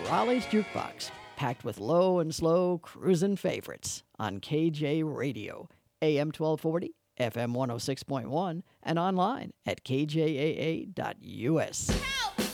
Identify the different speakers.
Speaker 1: Raleigh's Jukebox, packed with low and slow cruisin' favorites on KJ Radio, AM 1240, FM 106.1, and online at kjaa.us.
Speaker 2: Help!